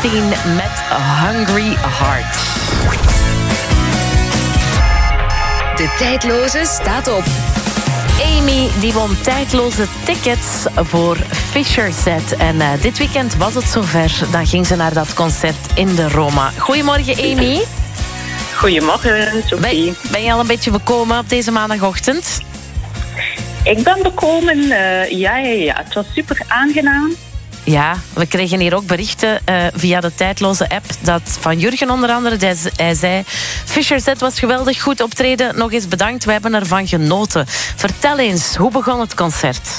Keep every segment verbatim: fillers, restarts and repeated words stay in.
Springsteen met Hungry Heart. De tijdloze staat op. Amy die won tijdloze tickets voor Fisher Z. En uh, dit weekend was het zover. Dan ging ze naar dat concert in de Roma. Goedemorgen, Amy. Goedemorgen, Sophie. Ben, ben je al een beetje bekomen op deze maandagochtend? Ik ben bekomen, uh, ja, ja, ja. Het was super aangenaam. Ja, we kregen hier ook berichten uh, via de tijdloze app dat van Jurgen onder andere. Hij, hij zei, Fisher Z was geweldig, goed optreden. Nog eens bedankt, we hebben ervan genoten. Vertel eens, hoe begon het concert?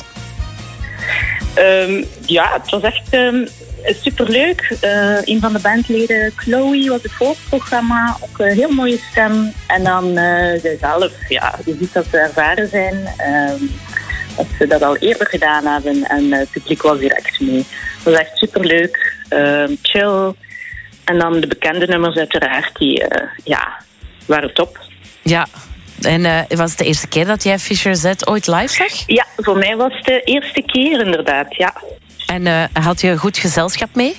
Um, ja, het was echt um, superleuk. Uh, een van de bandleden, Chloe, was het hoofdprogramma. Ook een heel mooie stem. En dan uh, zijzelf, ja, je ziet dat ze ervaren zijn. Um, dat ze dat al eerder gedaan hebben. En uh, het publiek was direct mee. Het was echt superleuk. Uh, chill. En dan de bekende nummers uiteraard, die uh, ja, waren top. Ja, en uh, was het de eerste keer dat jij Fisher Z ooit live zag? Ja, voor mij was het de eerste keer inderdaad, ja. En uh, had je goed gezelschap mee?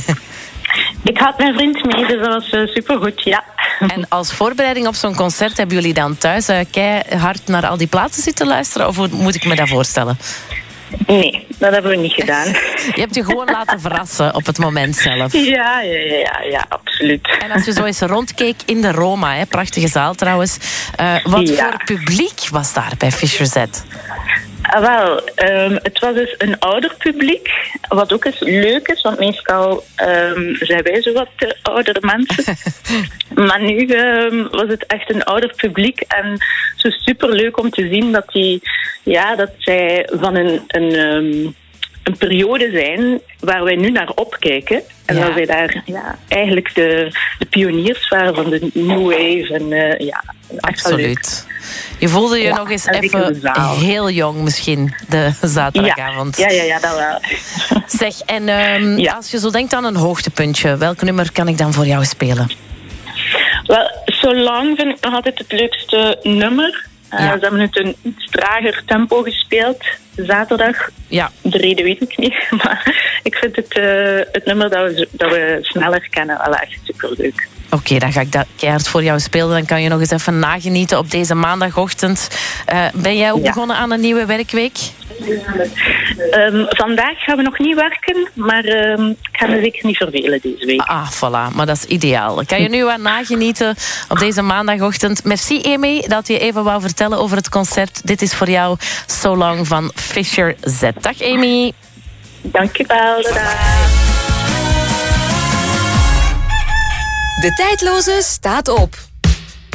Ik had mijn vriend mee, dus dat was uh, supergoed, ja. En als voorbereiding op zo'n concert hebben jullie dan thuis uh, keihard naar al die plaatsen zitten luisteren? Of hoe moet ik me dat voorstellen? Nee, dat hebben we niet gedaan. Je hebt je gewoon laten verrassen op het moment zelf. Ja, ja, ja, ja, absoluut. En als je zo eens rondkeek in de Roma, hè, prachtige zaal trouwens. Uh, wat ja. voor publiek was daar bij Fisher Z? Ah, wel, um, het was dus een ouder publiek, wat ook eens leuk is, want meestal um, zijn wij zo wat uh, oudere mensen. Maar nu um, was het echt een ouder publiek en zo superleuk om te zien dat, die, ja, dat zij van een, een, um, een periode zijn waar wij nu naar opkijken. En ja. dat wij daar ja, eigenlijk de, de pioniers waren van de New Wave. En, uh, ja, absoluut. Je voelde je ja, nog eens even heel jong misschien, de zaterdagavond. Ja, ja, ja, ja dat wel. Zeg, en um, ja. als je zo denkt aan een hoogtepuntje, welk nummer kan ik dan voor jou spelen? Wel, So Long vind ik nog altijd het leukste nummer. Uh, ja. Ze hebben het een iets trager tempo gespeeld, zaterdag. Ja. De reden weet ik niet, maar ik vind het, uh, het nummer dat we, dat we sneller kennen wel echt superleuk. Oké, okay, dan ga ik dat keihard voor jou spelen. Dan kan je nog eens even nagenieten op deze maandagochtend. Uh, ben jij ook ja. begonnen aan een nieuwe werkweek? Um, vandaag gaan we nog niet werken, maar um, ik ga me zeker niet vervelen deze week. Ah, voilà, maar dat is ideaal. Dan kan je nu aan nagenieten op deze maandagochtend. Merci, Amy, dat je even wou vertellen over het concert. Dit is voor jou So Long van Fisher Z. Dag, Amy. Dankjewel, dag. De tijdloze staat op.